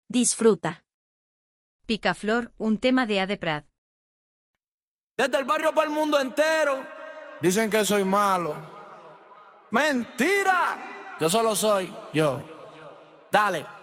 Disfruta. Picaflor, un tema de Ade Prat. Desde el barrio para el mundo entero dicen que soy malo. ¡Mentira! Yo solo soy yo. Dale.